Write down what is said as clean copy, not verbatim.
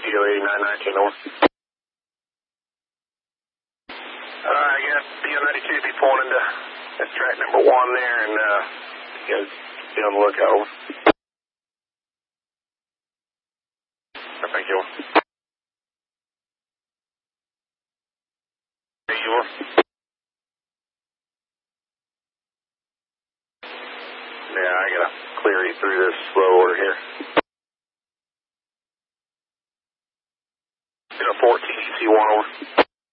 Kilo 8919 over. I got BO92 be pulling into that's track number 1 there, and you guys be on the lookout, over. Thank you. Thank you. Yeah, I gotta clear you through this slow order here. 14, C1 over.